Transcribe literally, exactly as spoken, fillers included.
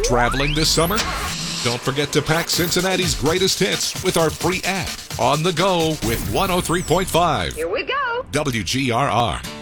Traveling this summer? Don't forget to pack Cincinnati's greatest hits with our free app. On the go with one oh three point five. Here we go. W G R R.